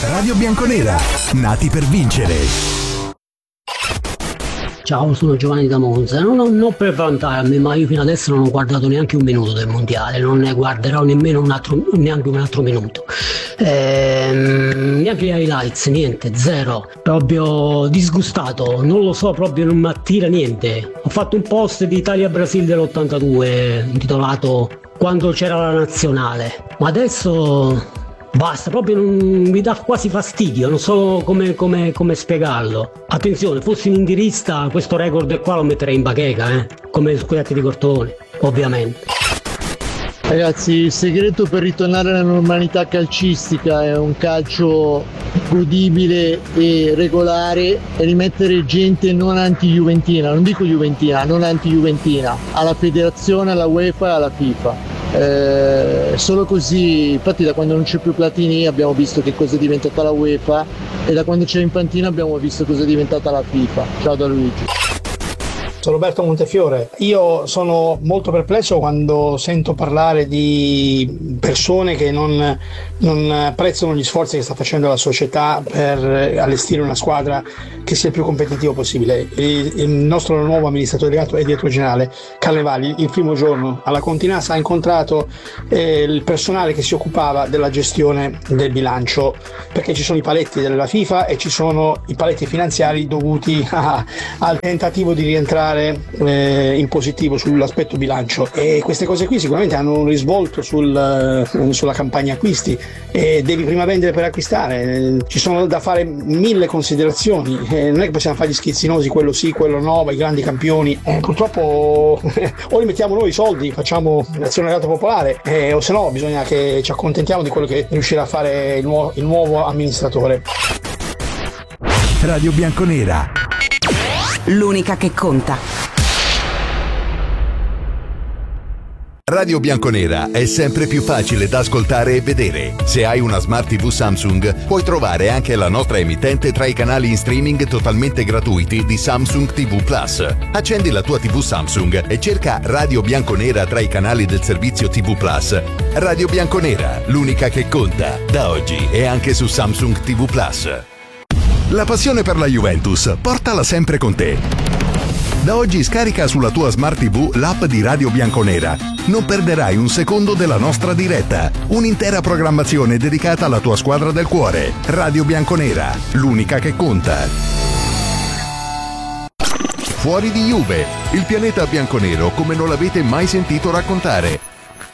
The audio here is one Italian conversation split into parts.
Radio Bianconera, nati per vincere. Ciao, sono Giovanni da Monza. Non per vantarmi, ma io fino adesso non ho guardato neanche un minuto del mondiale, non ne guarderò nemmeno neanche un altro minuto. Neanche gli highlights, niente, zero. Proprio disgustato, non lo so, proprio non mi attira niente. Ho fatto un post di Italia-Brasil dell'82 intitolato Quando c'era la nazionale, ma adesso basta, proprio mi dà quasi fastidio, non so come spiegarlo. Attenzione, fossi un indirista questo record qua lo metterei in bacheca, come scudetti di Cortone, ovviamente. Ragazzi, il segreto per ritornare alla normalità calcistica è un calcio godibile e regolare e rimettere gente non anti-juventina, non dico juventina, non anti-juventina, alla federazione, alla UEFA e alla FIFA. Solo così, infatti da quando non c'è più Platini abbiamo visto che cosa è diventata la UEFA e da quando c'è Infantino abbiamo visto cosa è diventata la FIFA. Ciao da Luigi. Sono Roberto Montefiore. Io sono molto perplesso quando sento parlare di persone che non apprezzano gli sforzi che sta facendo la società per allestire una squadra che sia il più competitivo possibile. Il nostro nuovo amministratore delegato e direttore generale Carnevali il primo giorno alla Continassa ha incontrato il personale che si occupava della gestione del bilancio, perché ci sono i paletti della FIFA e ci sono i paletti finanziari dovuti al tentativo di rientrare in positivo sull'aspetto bilancio, e queste cose qui sicuramente hanno un risvolto sulla campagna acquisti, e devi prima vendere per acquistare, ci sono da fare 1000 considerazioni, non è che possiamo fare gli schizzinosi, quello sì, quello no, i grandi campioni, purtroppo o li mettiamo noi i soldi, facciamo l'azionariato popolare, o se no bisogna che ci accontentiamo di quello che riuscirà a fare il nuovo amministratore. Radio Bianconera, l'unica che conta. Radio Bianconera è sempre più facile da ascoltare e vedere. Se hai una Smart TV Samsung, puoi trovare anche la nostra emittente tra i canali in streaming totalmente gratuiti di Samsung TV Plus. Accendi la tua TV Samsung e cerca Radio Bianconera tra i canali del servizio TV Plus. Radio Bianconera, l'unica che conta, da oggi e anche su Samsung TV Plus. La passione per la Juventus, portala sempre con te. Da oggi scarica sulla tua Smart TV l'app di Radio Bianconera. Non perderai un secondo della nostra diretta. Un'intera programmazione dedicata alla tua squadra del cuore. Radio Bianconera, l'unica che conta. Fuori di Juve, il pianeta bianconero come non l'avete mai sentito raccontare.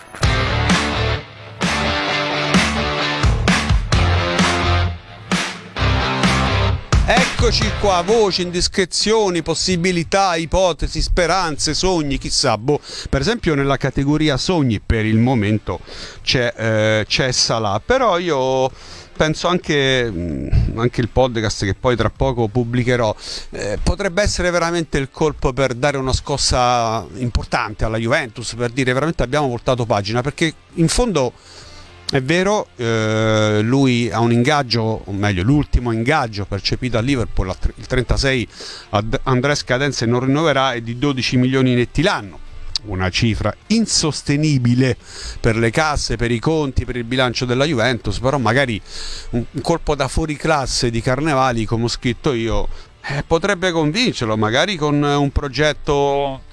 Eccoci qua, voci, indiscrezioni, possibilità, ipotesi, speranze, sogni, chissà, per esempio nella categoria sogni per il momento c'è Salah, però io penso anche il podcast che poi tra poco pubblicherò potrebbe essere veramente il colpo per dare una scossa importante alla Juventus, per dire veramente abbiamo voltato pagina, perché in fondo è vero, lui ha un ingaggio, o meglio l'ultimo ingaggio percepito a Liverpool, il 36 Andrés Cadenze non rinnoverà, è di 12 milioni netti l'anno, una cifra insostenibile per le casse, per i conti, per il bilancio della Juventus, però magari un colpo da fuori classe di Carnevali, come ho scritto io, potrebbe convincerlo, magari con un progetto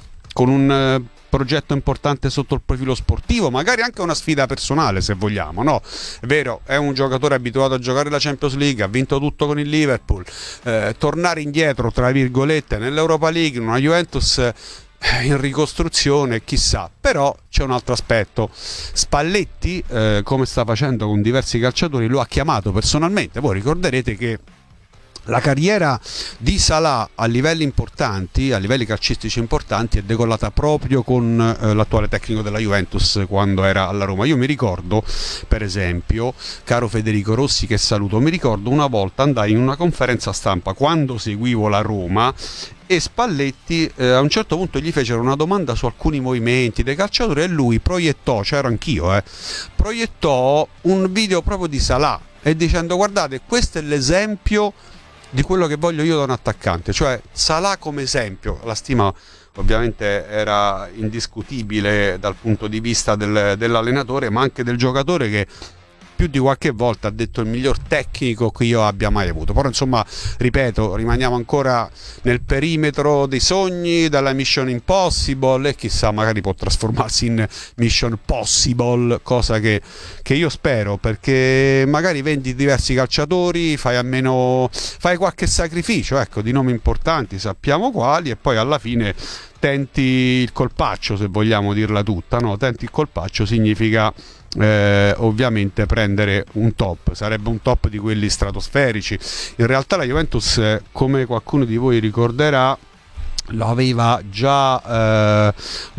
importante sotto il profilo sportivo, magari anche una sfida personale se vogliamo, no? È vero, è un giocatore abituato a giocare la Champions League, ha vinto tutto con il Liverpool, tornare indietro tra virgolette nell'Europa League, in una Juventus in ricostruzione, chissà. Però c'è un altro aspetto: Spalletti, come sta facendo con diversi calciatori, lo ha chiamato personalmente. Voi ricorderete che la carriera di Salah a livelli importanti, a livelli calcistici importanti, è decollata proprio con l'attuale tecnico della Juventus quando era alla Roma. Io mi ricordo, per esempio, caro Federico Rossi, che saluto, mi ricordo una volta andai in una conferenza stampa quando seguivo la Roma e Spalletti a un certo punto gli fecero una domanda su alcuni movimenti dei calciatori e lui proiettò, c'ero anch'io, proiettò un video proprio di Salah e dicendo: guardate, questo è l'esempio di quello che voglio io da un attaccante, cioè Salah come esempio. La stima ovviamente era indiscutibile dal punto di vista dell'allenatore, ma anche del giocatore, che più di qualche volta ha detto il miglior tecnico che io abbia mai avuto. Però insomma, ripeto, rimaniamo ancora nel perimetro dei sogni, dalla Mission Impossible, e chissà, magari può trasformarsi in Mission Possible, cosa che io spero, perché magari vendi diversi calciatori, fai qualche sacrificio, ecco, di nomi importanti, sappiamo quali, e poi alla fine tenti il colpaccio, se vogliamo dirla tutta, no? Tenti il colpaccio significa ovviamente prendere un top, sarebbe un top di quelli stratosferici. In realtà la Juventus, come qualcuno di voi ricorderà, lo aveva già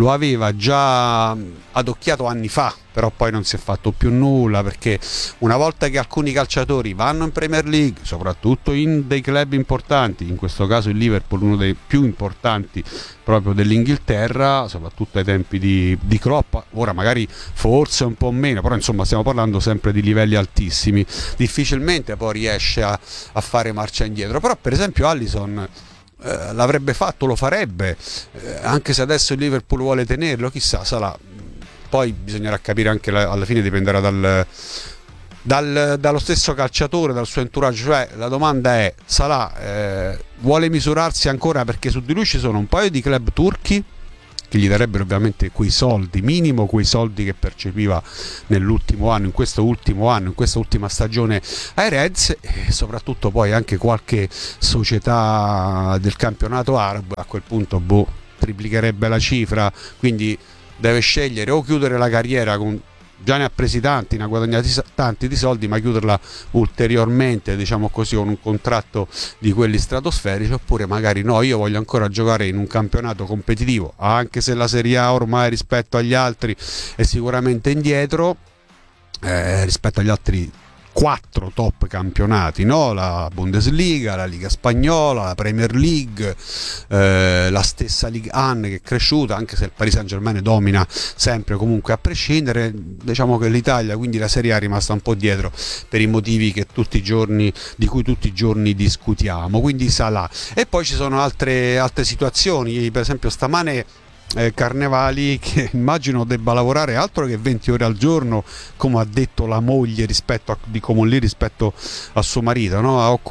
adocchiato anni fa, però poi non si è fatto più nulla, perché una volta che alcuni calciatori vanno in Premier League, soprattutto in dei club importanti, in questo caso il Liverpool, uno dei più importanti proprio dell'Inghilterra, soprattutto ai tempi di Klopp, ora magari forse un po' meno, però insomma stiamo parlando sempre di livelli altissimi, difficilmente poi riesce a fare marcia indietro. Però per esempio Alisson l'avrebbe fatto, lo farebbe, anche se adesso il Liverpool vuole tenerlo, chissà, sarà. Poi bisognerà capire, anche alla fine dipenderà dallo stesso calciatore, dal suo entourage. Cioè la domanda è: Salah vuole misurarsi ancora, perché su di lui ci sono un paio di club turchi che gli darebbero ovviamente quei soldi, minimo quei soldi che percepiva nell'ultimo anno, in questo ultima stagione ai Reds, e soprattutto poi anche qualche società del campionato arabo. A quel punto triplicherebbe la cifra, quindi deve scegliere o chiudere la carriera con, già ne ha presi tanti, ne ha guadagnati tanti di soldi, ma chiuderla ulteriormente, diciamo così, con un contratto di quelli stratosferici, oppure magari no, io voglio ancora giocare in un campionato competitivo, anche se la Serie A ormai rispetto agli altri è sicuramente indietro, rispetto agli altri 4 top campionati, no? La Bundesliga, la Liga Spagnola, la Premier League, la stessa Ligue 1 che è cresciuta, anche se il Paris Saint-Germain domina sempre comunque a prescindere. Diciamo che l'Italia, quindi la Serie A, è rimasta un po' dietro per i motivi di cui tutti i giorni discutiamo, quindi Salah. E poi ci sono altre situazioni, per esempio stamane Carnevali, che immagino debba lavorare altro che 20 ore al giorno, come ha detto la moglie rispetto a suo marito, no?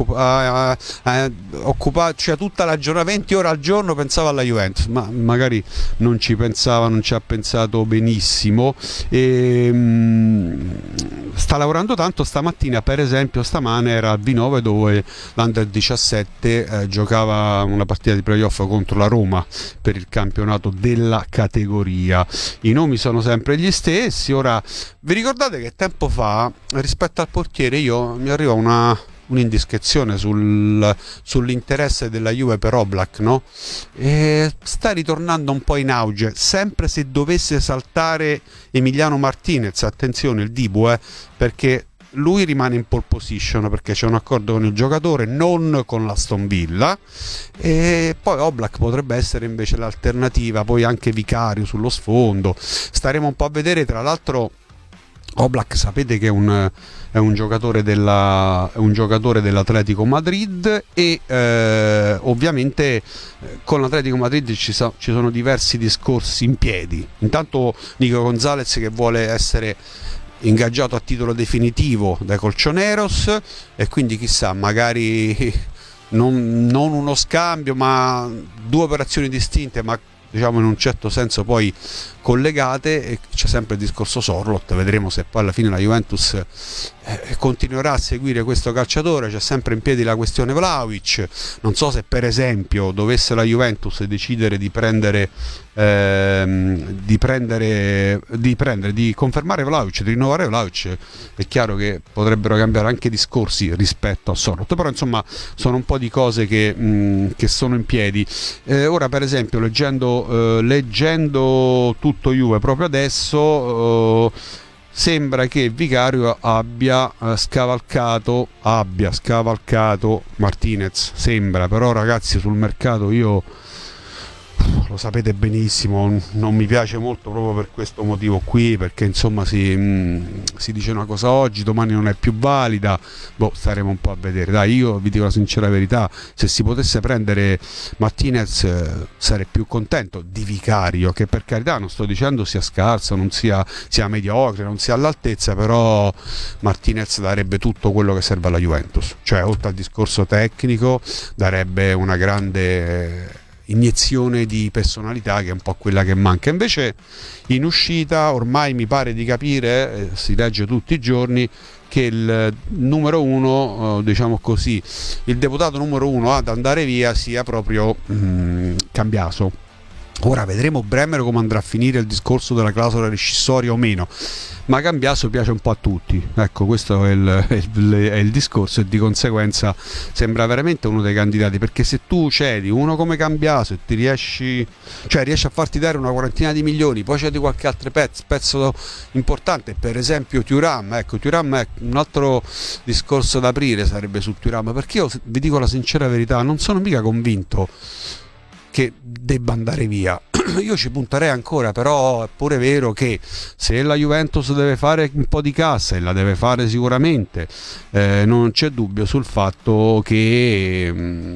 Cioè tutta la giornata, 20 ore al giorno pensava alla Juventus, ma magari non ci ha pensato benissimo, e sta lavorando tanto. Stamattina, per esempio, stamane era a Vinove, dove l'Under 17 giocava una partita di playoff contro la Roma per il campionato della categoria. I nomi sono sempre gli stessi. Ora, vi ricordate che tempo fa, rispetto al portiere, mi arriva un'indiscrezione sull'interesse della Juve per Oblak, no? E sta ritornando un po' in auge, sempre se dovesse saltare Emiliano Martinez, attenzione il Dibu, perché lui rimane in pole position, perché c'è un accordo con il giocatore, non con l'Aston Villa, e poi Oblak potrebbe essere invece l'alternativa, poi anche Vicario sullo sfondo. Staremo un po' a vedere. Tra l'altro Oblak, sapete che è un giocatore dell'Atletico Madrid, e ovviamente con l'Atletico Madrid ci sono diversi discorsi in piedi. Intanto Nico Gonzalez, che vuole essere ingaggiato a titolo definitivo dai Colchoneros, e quindi chissà, magari non uno scambio, ma 2 operazioni distinte, ma diciamo in un certo senso poi collegate. E c'è sempre il discorso Sorloth, vedremo se poi alla fine la Juventus continuerà a seguire questo calciatore. C'è sempre in piedi la questione Vlahovic. Non so se per esempio dovesse la Juventus decidere di confermare Vlahovic, di rinnovare Vlahovic, è chiaro che potrebbero cambiare anche discorsi rispetto a Sorloth. Però insomma sono un po' di cose che sono in piedi. Ora, per esempio, leggendo tutto Juve proprio adesso, sembra che Vicario abbia scavalcato Martinez, sembra. Però ragazzi, sul mercato io lo sapete benissimo, non mi piace molto proprio per questo motivo qui, perché insomma si dice una cosa oggi, domani non è più valida, staremo un po' a vedere. Dai, io vi dico la sincera verità, se si potesse prendere Martinez sarei più contento di Vicario, che per carità non sto dicendo sia scarso, non sia mediocre, non sia all'altezza, però Martinez darebbe tutto quello che serve alla Juventus, cioè oltre al discorso tecnico darebbe una grande iniezione di personalità, che è un po' quella che manca. Invece in uscita ormai mi pare di capire, si legge tutti i giorni, che il numero uno, diciamo così, il deputato numero uno ad andare via sia proprio Cambiaso. Ora vedremo Bremer come andrà a finire il discorso della clausola rescissoria o meno, ma Cambiaso piace un po' a tutti, ecco, questo è il discorso, e di conseguenza sembra veramente uno dei candidati, perché se tu cedi uno come Cambiaso e riesci a farti dare una quarantina di milioni, poi cedi qualche altro pezzo importante, per esempio Thuram è un altro discorso da aprire, sarebbe su Thuram, perché io vi dico la sincera verità, non sono mica convinto che debba andare via. Io ci punterei ancora, però è pure vero che se la Juventus deve fare un po' di cassa, e la deve fare sicuramente, non c'è dubbio sul fatto che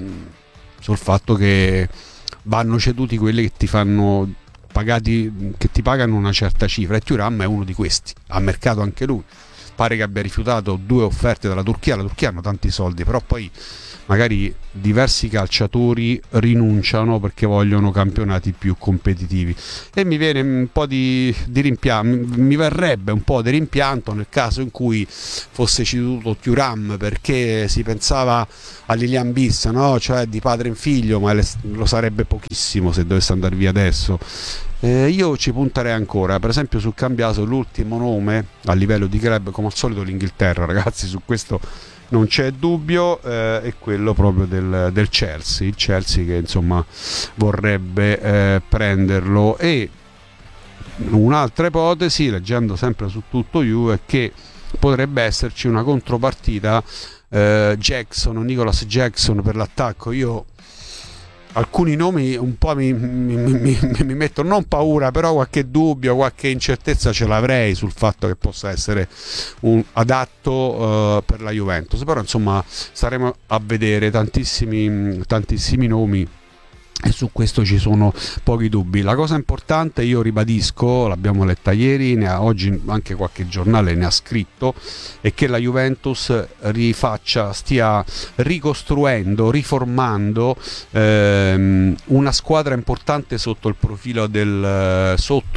vanno ceduti quelli che ti fanno pagati, che ti pagano una certa cifra, e Thuram è uno di questi, ha mercato anche lui, pare che abbia rifiutato 2 offerte dalla Turchia. La Turchia hanno tanti soldi, però poi magari diversi calciatori rinunciano perché vogliono campionati più competitivi, e mi viene un po' di rimpianto, mi verrebbe un po' di rimpianto nel caso in cui fosse ceduto Thuram, perché si pensava a Lilian Bis, no? Cioè di padre in figlio, ma lo sarebbe pochissimo se dovesse andare via adesso. Io ci punterei ancora, per esempio su Cambiaso, l'ultimo nome a livello di club, come al solito l'Inghilterra, ragazzi, su questo non c'è dubbio, è quello proprio del Chelsea, il Chelsea che insomma vorrebbe prenderlo. E un'altra ipotesi, leggendo sempre su Tutto Juve, è che potrebbe esserci una contropartita, Nicolas Jackson per l'attacco. Io alcuni nomi un po' mi mettono non paura, però qualche dubbio, qualche incertezza ce l'avrei sul fatto che possa essere un adatto per la Juventus, però insomma staremo a vedere tantissimi nomi, e su questo ci sono pochi dubbi. La cosa importante, io ribadisco, l'abbiamo letta ieri, oggi anche qualche giornale ne ha scritto, è che la Juventus stia ricostruendo, riformando una squadra importante sotto il profilo dello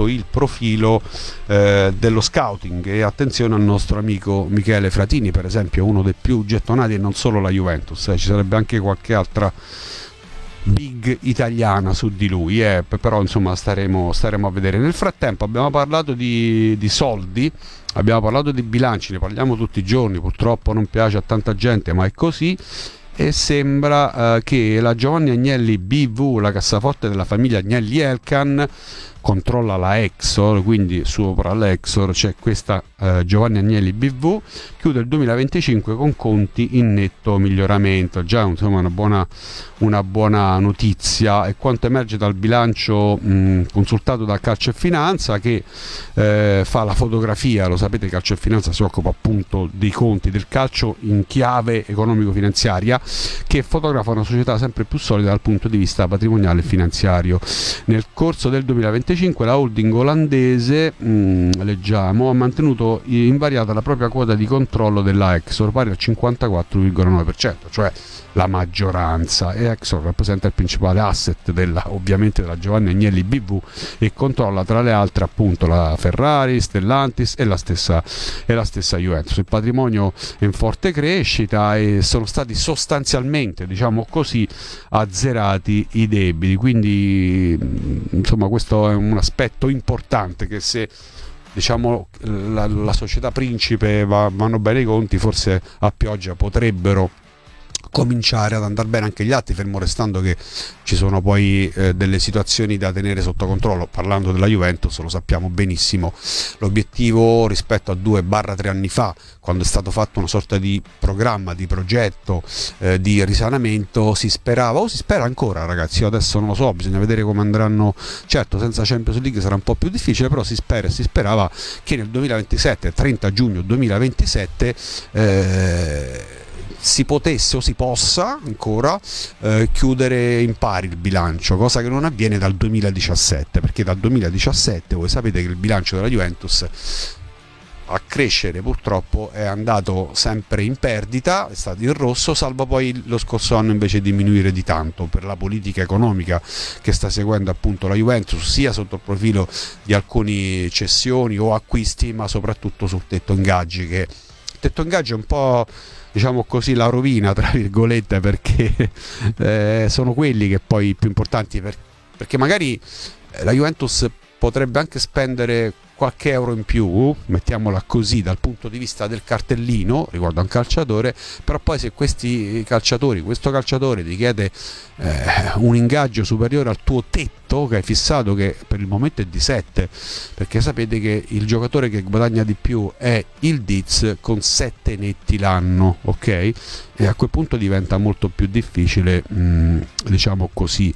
scouting. E attenzione al nostro amico Michele Fratini, per esempio, uno dei più gettonati, e non solo la Juventus, ci sarebbe anche qualche altra big italiana su di lui, però insomma staremo a vedere. Nel frattempo abbiamo parlato di soldi, abbiamo parlato di bilanci, ne parliamo tutti i giorni, purtroppo non piace a tanta gente, ma è così, e sembra che la Giovanni Agnelli BV, la cassaforte della famiglia Agnelli Elkan, controlla la Exor, quindi sopra l'Exor c'è questa Giovanni Agnelli BV, chiude il 2025 con conti in netto miglioramento, già insomma una buona notizia. E quanto emerge dal bilancio consultato da Calcio e Finanza, che fa la fotografia, lo sapete, Calcio e Finanza si occupa appunto dei conti del calcio in chiave economico-finanziaria, che fotografa una società sempre più solida dal punto di vista patrimoniale e finanziario. Nel corso del 2025 la holding olandese, leggiamo, ha mantenuto invariata la propria quota di controllo della Exor, pari al 54,9%, cioè la maggioranza, e Exor rappresenta il principale asset ovviamente della Giovanni Agnelli BV, e controlla tra le altre appunto la Ferrari, Stellantis e la stessa Juventus. Il patrimonio è in forte crescita e sono stati sostanzialmente, diciamo così, azzerati i debiti, quindi insomma questo è un aspetto importante, che se diciamo la società principe vanno bene i conti, forse a pioggia potrebbero cominciare ad andare bene anche gli altri, fermo restando che ci sono poi delle situazioni da tenere sotto controllo. Parlando della Juventus, lo sappiamo benissimo, l'obiettivo rispetto a 2-3 anni fa, quando è stato fatto una sorta di programma, di progetto di risanamento, si sperava, o si spera ancora, ragazzi, io adesso non lo so, bisogna vedere come andranno. Certo, senza Champions League sarà un po' più difficile, però si spera e si sperava che nel 2027, 30 giugno 2027, si potesse o si possa ancora chiudere in pari il bilancio, cosa che non avviene dal 2017, perché dal 2017 voi sapete che il bilancio della Juventus a crescere purtroppo è andato sempre in perdita, è stato in rosso, salvo poi lo scorso anno invece diminuire di tanto per la politica economica che sta seguendo appunto la Juventus, sia sotto il profilo di alcune cessioni o acquisti, ma soprattutto sul tetto ingaggi, che il tetto ingaggi è un po', diciamo così, la rovina tra virgolette, perché sono quelli che poi più importanti, perché magari la Juventus potrebbe anche spendere qualche euro in più, mettiamola così, dal punto di vista del cartellino riguardo a un calciatore, però poi se questo calciatore ti chiede un ingaggio superiore al tuo tetto che hai fissato, che per il momento è di 7, perché sapete che il giocatore che guadagna di più è il Diz con 7 netti l'anno, ok? E a quel punto diventa molto più difficile, diciamo così,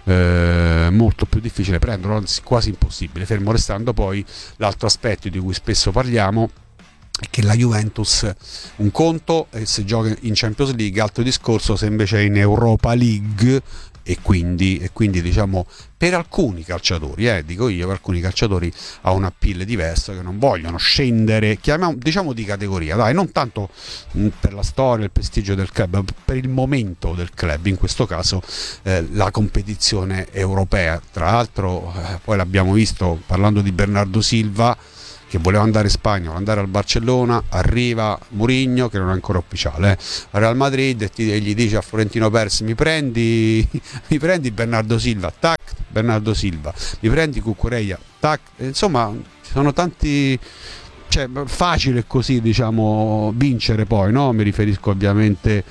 molto più difficile prenderlo, quasi impossibile, fermo restando poi l'altro aspetto di cui spesso parliamo, è che la Juventus, un conto è se gioca in Champions League, altro discorso se invece è in Europa League, e quindi diciamo per alcuni calciatori, dico io, per alcuni calciatori ha un appeal diverso, che non vogliono scendere, diciamo di categoria, dai, non tanto per la storia, il prestigio del club, per il momento del club, in questo caso la competizione europea. Tra l'altro poi l'abbiamo visto parlando di Bernardo Silva, che voleva andare in Spagna, voleva andare al Barcellona, arriva Mourinho, che non è ancora ufficiale, Real Madrid, e gli dice a Florentino Perez: mi prendi Bernardo Silva, tac, Bernardo Silva, mi prendi Cucurella, tac, insomma ci sono tanti, cioè facile così, diciamo, vincere poi, no? Mi riferisco ovviamente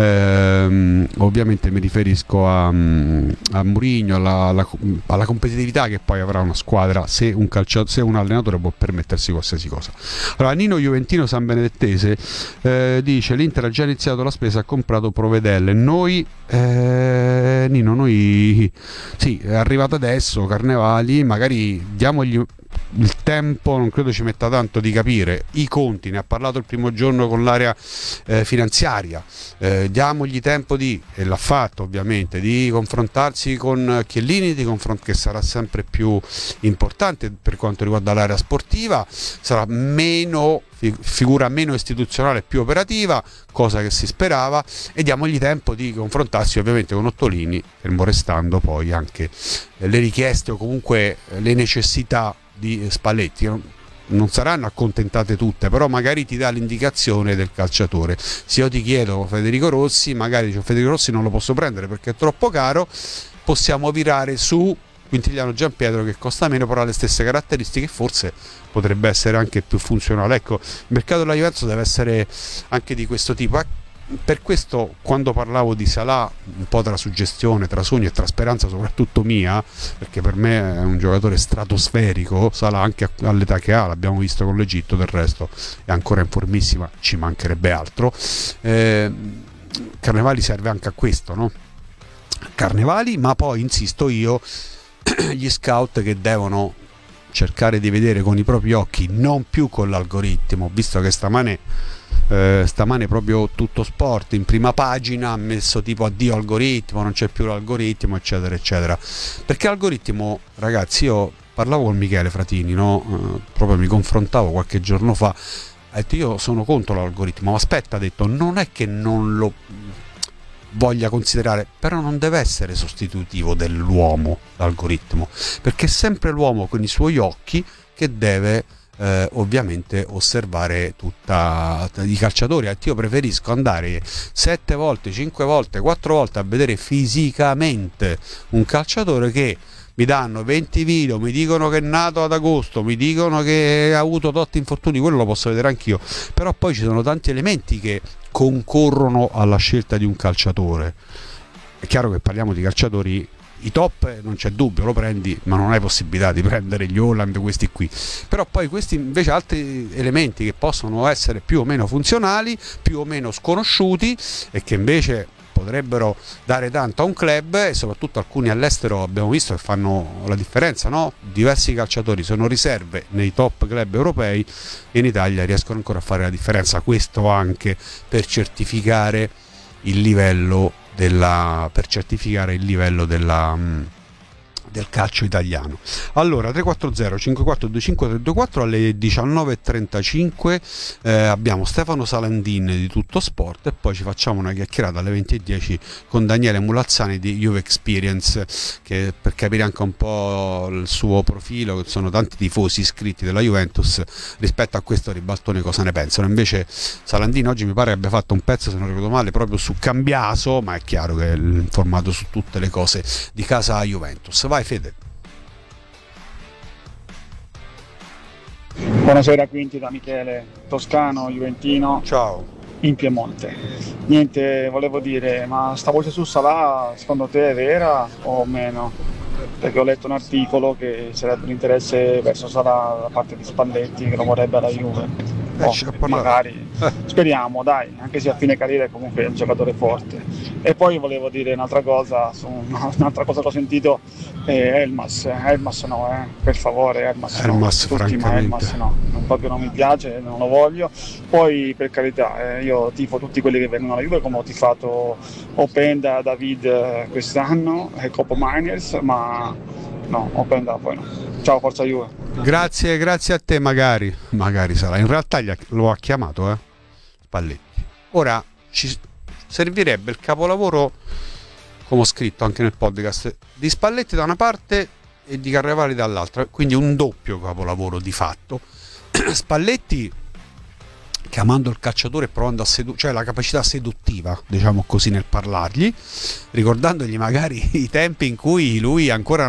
mi riferisco a Mourinho, alla competitività che poi avrà una squadra se un allenatore può permettersi qualsiasi cosa. Allora, Nino Juventino San Benedettese dice: l'Inter ha già iniziato la spesa, ha comprato Provedelle. Noi sì, è arrivato adesso Carnevali, magari diamogli il tempo, non credo ci metta tanto, di capire i conti. Ne ha parlato il primo giorno con l'area finanziaria, diamogli tempo e l'ha fatto ovviamente, di confrontarsi con Chiellini, che sarà sempre più importante per quanto riguarda l'area sportiva, sarà figura meno istituzionale, più operativa, cosa che si sperava, e diamogli tempo di confrontarsi ovviamente con Ottolini, fermo restando poi anche le richieste o comunque le necessità di Spalletti. Non saranno accontentate tutte, però magari ti dà l'indicazione del calciatore. Se io ti chiedo Federico Rossi, magari dico: Federico Rossi non lo posso prendere perché è troppo caro, possiamo virare su Quintiliano Gianpietro che costa meno, però ha le stesse caratteristiche, forse potrebbe essere anche più funzionale. Ecco, il mercato della Juventus deve essere anche di questo tipo. Per questo, quando parlavo di Salah, un po' tra suggestione, tra sogno e tra speranza soprattutto mia, perché per me è un giocatore stratosferico, Salah, anche all'età che ha, l'abbiamo visto con l'Egitto, del resto è ancora in formissima, ci mancherebbe altro. Carnevali serve anche a questo, no? Carnevali, ma poi insisto io, gli scout che devono cercare di vedere con i propri occhi, non più con l'algoritmo, visto che stamane proprio Tutto Sport in prima pagina ha messo tipo addio algoritmo, non c'è più l'algoritmo, eccetera eccetera. Perché l'algoritmo, ragazzi, io parlavo con Michele Fratini, no? Proprio mi confrontavo qualche giorno fa, ha detto: io sono contro l'algoritmo, ma aspetta, ha detto, non è che non lo voglia considerare, però non deve essere sostitutivo dell'uomo l'algoritmo, perché è sempre l'uomo con i suoi occhi che deve ovviamente osservare tutta i calciatori. Io preferisco andare 7 volte, 5 volte, 4 volte a vedere fisicamente un calciatore che mi danno 20 video, mi dicono che è nato ad agosto, mi dicono che ha avuto tot infortuni, quello lo posso vedere anch'io, però poi ci sono tanti elementi che concorrono alla scelta di un calciatore. È chiaro che parliamo di calciatori, i top non c'è dubbio, lo prendi, ma non hai possibilità di prendere gli Holland, questi qui. Però poi questi invece altri elementi che possono essere più o meno funzionali, più o meno sconosciuti e che invece potrebbero dare tanto a un club, e soprattutto alcuni all'estero abbiamo visto che fanno la differenza, no? Diversi calciatori sono riserve nei top club europei e in Italia riescono ancora a fare la differenza. Questo anche per certificare il livello del calcio italiano. Allora 340 5425 324 alle 19.35 abbiamo Stefano Salandin di Tutto Sport, e poi ci facciamo una chiacchierata alle 20.10 con Daniele Mulazzani di Juve Experience, che per capire anche un po' il suo profilo, che sono tanti tifosi iscritti della Juventus, rispetto a questo ribaltone cosa ne pensano. Invece Salandin oggi mi pare abbia fatto un pezzo, se non ricordo male, proprio su Cambiaso, ma è chiaro che è informato su tutte le cose di casa Juventus. Vai Fede. Buonasera, Quinti da Michele, toscano, juventino. Ciao. In Piemonte. Niente, volevo dire, ma sta voce su Salah secondo te è vera o meno? Perché ho letto un articolo che sarebbe un interesse verso Salah da parte di Spalletti, che lo vorrebbe alla Juve. Magari, speriamo, dai, anche se a fine carriera è comunque un giocatore forte. E poi volevo dire un'altra cosa che ho sentito, Elmas no, per favore, Elmas no, proprio non mi piace, non lo voglio. Poi per carità, io tifo tutti quelli che vengono alla Juve, come ho tifato Openda, David quest'anno e Coppo Miners, ma no, Openda poi no. Ciao, forza Juve. Grazie a te, magari sarà. In realtà lo ha chiamato Spalletti. Ora ci servirebbe il capolavoro, come ho scritto anche nel podcast, di Spalletti da una parte e di Carnevali dall'altra, quindi un doppio capolavoro di fatto. Spalletti chiamando il calciatore e provando a cioè la capacità seduttiva, diciamo così, nel parlargli, ricordandogli magari i tempi in cui lui ancora